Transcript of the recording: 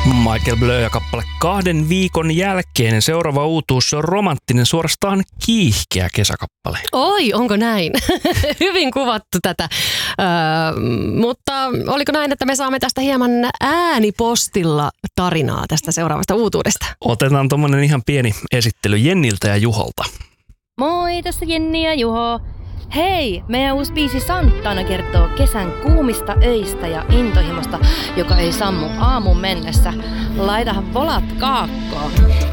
Michael Bleu ja kappale 2 viikon jälkeen. Seuraava uutuus, se on romanttinen, suorastaan kiihkeä kesäkappale. Oi, onko näin? Hyvin kuvattu tätä. Mutta oliko näin, että me saamme tästä hieman äänipostilla tarinaa tästä seuraavasta uutuudesta? Otetaan tommonen ihan pieni esittely Jenniltä ja Juholta. Moi, tässä Jenni ja Juho. Hei, meidän uusi biisi Santana kertoo kesän kuumista öistä ja intohimosta, joka ei sammu aamun mennessä. Laitahan volat kaakkoon.